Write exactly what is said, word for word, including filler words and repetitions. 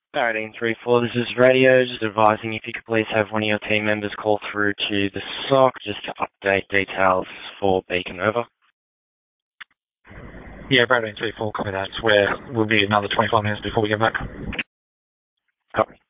Paradigm three four, this is radio, just advising if you could please have one of your team members call through to the S O C just to update details for Beacon, over. Yeah, Paradigm three four, copy that. Where we'll be another twenty-five minutes before we get back. Copy.